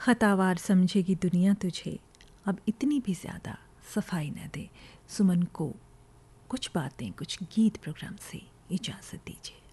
खतावार समझेगी दुनिया तुझे, अब इतनी भी ज़्यादा सफाई न दे। सुमन को कुछ बातें कुछ गीत प्रोग्राम से इजाज़त दीजिए।